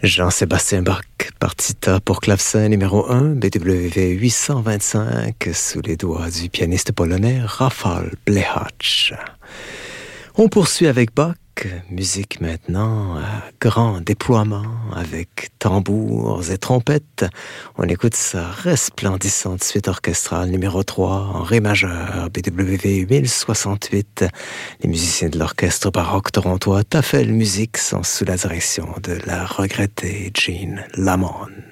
Jean-Sébastien Bach, partita pour clavecin numéro 1, BWV 825, sous les doigts du pianiste polonais Rafał Blechacz. On poursuit avec Bach, musique maintenant à grand déploiement, avec tambours et trompettes. On écoute sa resplendissante suite orchestrale numéro 3 en ré majeur, BWV 1068. Les musiciens de l'orchestre baroque torontois Tafel Music sont sous la direction de la regrettée Jean Lamond.